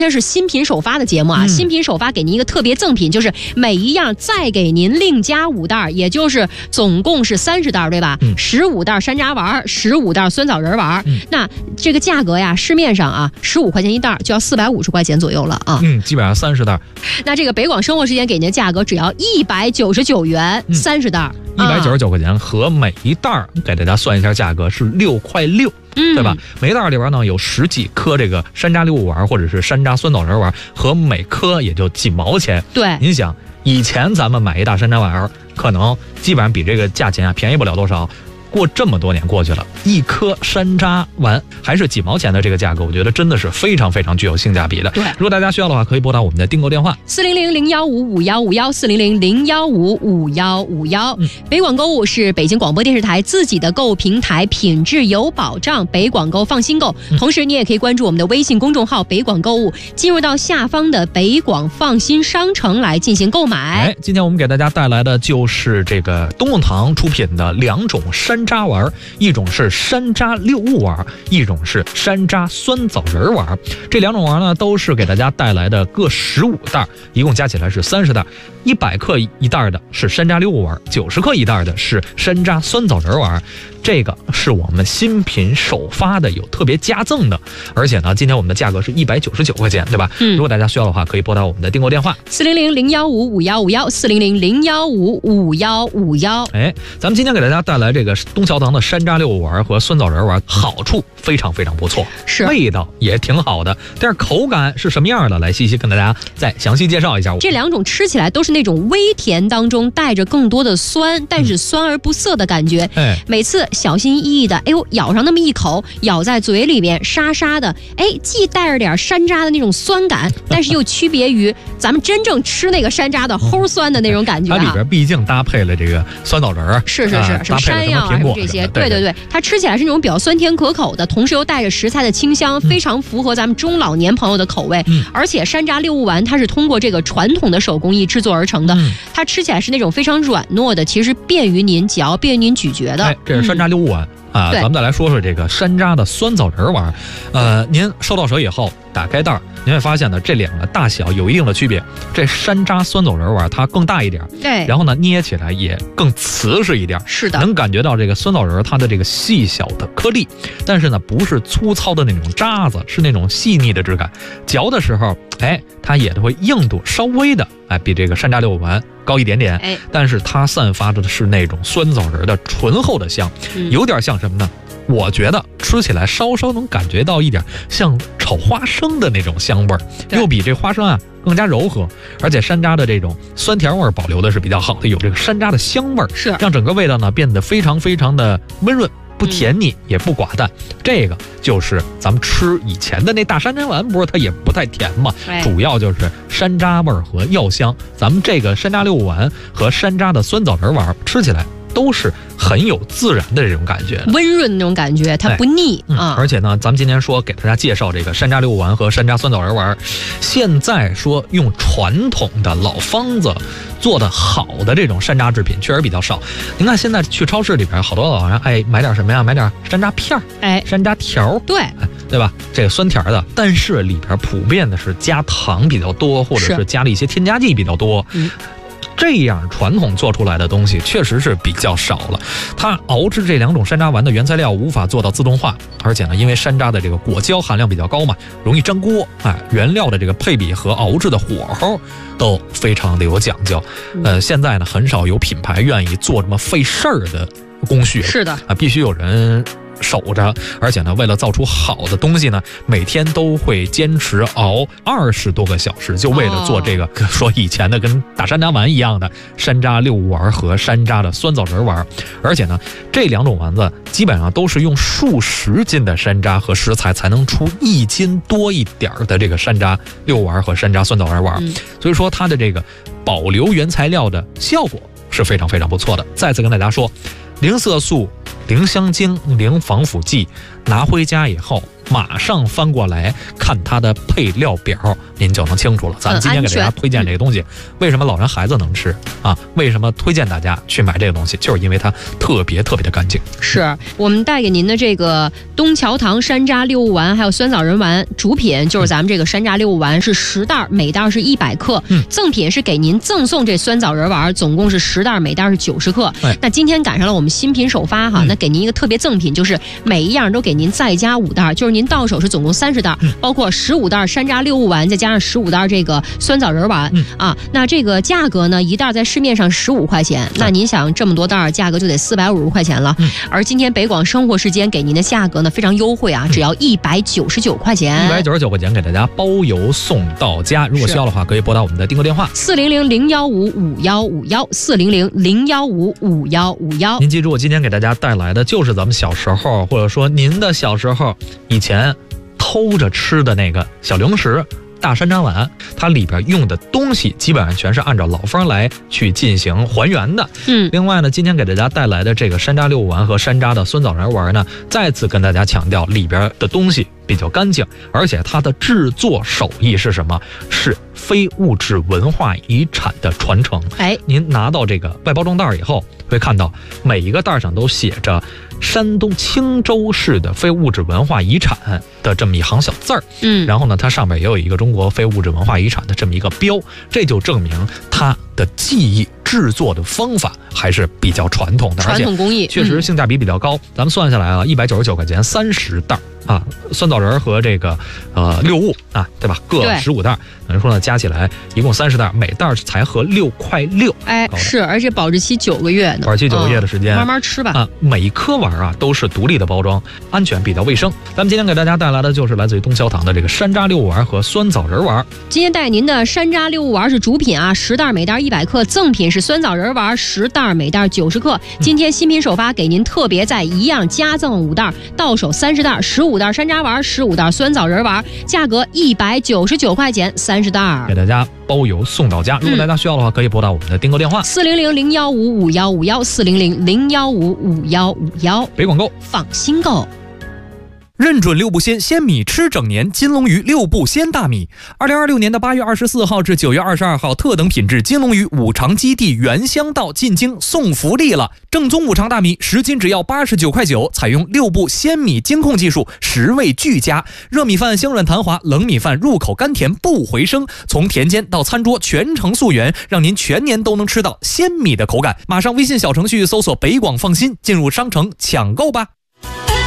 这是新品首发的节目啊，新品首发给您一个特别赠品，就是每一样再给您另加5袋，也就是总共是30袋，对吧？15袋山楂丸，15袋酸枣仁丸。那这个价格呀，市面上啊15块钱一袋，就要450块钱左右了啊。 基本上30袋。 那这个北广生活时间给您的价格只要199元，30袋 ，199块钱，和每一袋给大家算一下价格是6块6。对吧？每袋里边呢有10几颗这个山楂六物丸或者是山楂酸枣仁丸，和每颗也就几毛钱。 对， 您想，以前咱们买一大山楂丸，可能基本上比这个价钱啊便宜不了多少。过这么多年过去了，一颗山楂丸还是几毛钱的这个价格，我觉得真的是非常非常具有性价比的。 对， 如果大家需要的话，可以拨打我们的订购电话 400-015-5151，400-015-5151。北广购物是北京广播电视台自己的购物平台，品质有保障，北广购放心购。同时，你也可以关注我们的微信公众号“北广购物”，进入到下方的北广放心商城来进行购买。 今天我们给大家带来的就是这个东永堂出品的2种山楂丸，一种是山楂六物丸，一种是山楂酸枣仁丸。这2种丸呢，都是给大家带来的各15袋，一共加起来是30袋。100克一袋的是山楂六物丸，90克一袋的是山楂酸枣仁丸。这个是我们新品首发的，有特别加赠的，而且呢，今天我们的价格是199块钱，对吧？如果大家需要的话，可以拨打我们的订购电话 400-015-5151，400-015-5151。 咱们今天给大家带来这个东桥堂的山楂六物丸和酸枣仁丸，好处非常非常不错， 是味道也挺好的，但是口感是什么样的？来，西西跟大家再详细介绍一下。 这2种吃起来都是那种微甜当中带着更多的酸，但是酸而不涩的感觉。每次小心翼翼的，咬上那么一口，咬在嘴里边沙沙的，既带着点山楂的那种酸感，但是又区别于咱们真正吃那个山楂的齁酸的那种感觉。 它里边毕竟搭配了这个酸枣仁， 是什么山药啊这些，对，它吃起来是那种比较酸甜可口的，同时又带着食材的清香，非常符合咱们中老年朋友的口味。而且山楂六物丸它是通过这个传统的手工艺制作而成的，它吃起来是那种非常软糯的，其实便于您嚼，便于您咀嚼的。 这是山楂六物丸。咱们再来说说这个山楂的酸枣仁丸。您收到手以后打开袋，您会发现呢，这2个大小有一定的区别。这山楂酸枣仁丸它更大一点， 对， 然后呢捏起来也更瓷实一点， 是的， 能感觉到这个酸枣仁它的这个细小的颗粒，但是呢不是粗糙的那种渣子，是那种细腻的质感。嚼的时候，它也会硬度稍微的比这个山楂六物丸高一点点，但是它散发的是那种酸枣仁的醇厚的香，有点像什么呢？我觉得吃起来稍稍能感觉到一点像炒花生的那种香味儿，又比这花生更加柔和，而且山楂的这种酸甜味保留的是比较好的，有这个山楂的香味儿， 是让整个味道呢变得非常非常的温润，不甜腻也不寡淡。这个就是咱们吃以前的那大山楂丸，不是它也不太甜嘛，主要就是山楂味和药香。咱们这个山楂六物丸和山楂的酸枣仁丸吃起来都是很有自然的这种感觉， 温润那种感觉，它不腻而且呢，咱们今天说给大家介绍这个山楂六物丸和山楂酸枣仁丸，现在说用传统的老方子做的好的这种山楂制品确实比较少。您看现在去超市里边，好多老人买点什么呀？买点山楂片山楂条，对吧？这个酸甜的，但是里边普遍的是加糖比较多，或者是加了一些添加剂比较多。这样传统做出来的东西确实是比较少了。它熬制这2种山楂丸的原材料无法做到自动化，而且呢，因为山楂的这个果胶含量比较高嘛，容易粘锅。原料的这个配比和熬制的火候都非常的有讲究。现在呢，很少有品牌愿意做这么费事儿的工序。 是的必须有人守着，而且呢，为了造出好的东西呢，每天都会坚持熬20多个小时，就为了做这个说以前的跟大山楂丸一样的山楂六物丸和山楂的酸枣仁丸。而且呢，这2种丸子基本上都是用数十斤的山楂和食材才能出1斤多一点的这个山楂六物丸和山楂酸枣仁丸。所以说它的这个保留原材料的效果是非常非常不错的。再次跟大家说，零色素、零香精、零防腐剂，拿回家以后马上翻过来看它的配料表，您就能清楚了。咱们今天给大家推荐这个东西，为什么老人孩子能吃啊？为什么推荐大家去买这个东西？就是因为它特别的干净。 是我们带给您的这个东桥堂山楂六物丸，还有酸枣仁丸，主品就是咱们这个山楂六物丸是10袋，每袋是100克。赠品是给您赠送这酸枣仁丸，总共是10袋，每袋是90克。那今天赶上了我们新品首发哈，那给您一个特别赠品，就是每一样都给您再加5袋，就是您到手是总共30袋，包括15袋山楂六物丸，再加上15袋这个酸枣仁丸啊。那这个价格呢，一袋在市面上15块钱，那您想这么多袋，价格就得450块钱了。而今天北广生活时间给您的价格呢非常优惠啊，只要199块钱 ，199块钱给大家包邮送到家。如果需要的话，可以拨打我们的订购电话 400-015-5151，400-015-5151。 您记住，我今天给大家带来的就是咱们小时候，或者说您的小时候以前偷着吃的那个小零食。大山楂丸，它里边用的东西基本上全是按照老方来去进行还原的。另外呢，今天给大家带来的这个山楂六物丸和山楂的酸枣仁丸呢，再次跟大家强调里边的东西比较干净，而且它的制作手艺是什么？是非物质文化遗产的传承。您拿到这个外包装袋以后，会看到每一个袋上都写着山东青州市的非物质文化遗产的这么一行小字儿。然后呢，它上面也有一个中国非物质文化遗产的这么一个标，这就证明它的技艺制作的方法还是比较传统的， 传统工艺， 确实性价比比较高。咱们算下来啊，199块钱30袋啊，酸枣仁和这个六物啊，对吧？各15袋，等于说呢，加起来一共30袋，每袋才合6.6块。 是，而且保质期9个月呢， 保质期9个月的时间， 慢慢吃吧。 每一颗丸啊都是独立的包装，安全比较卫生。咱们今天给大家带来的就是来自于东桥堂的这个山楂六物丸和酸枣仁丸。 今天带您的山楂六物丸是主品啊，10袋每袋100克，赠品是酸枣仁丸10袋每袋90克。今天新品首发，给您特别在一样加赠5袋，到手30袋，15袋山楂丸，15袋酸枣仁丸，价格199块钱30袋， 给大家包邮送到家。如果大家需要的话，可以拨打我们的订购电话 400-015-5151，400-015-5151。 北广购， 放心购。 认准六步鲜，鲜米吃整年。金龙鱼六步鲜大米，2026年的8月24号至9月22号，特等品质金龙鱼五常基地原乡道进京送福利了。正宗五常大米10斤只要89块9，采用六步鲜米精控技术，食味俱佳。热米饭香软弹滑，冷米饭入口甘甜不回声。从田间到餐桌全程溯源，让您全年都能吃到鲜米的口感。马上微信小程序搜索北广放心，进入商城抢购吧。